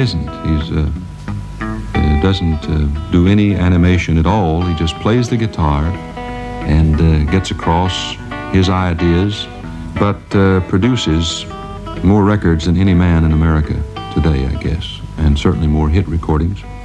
isn't. He doesn't do any animation at all. He just plays the guitar and gets across his ideas, but produces more records than any man in America today, I guess, and certainly more hit recordings.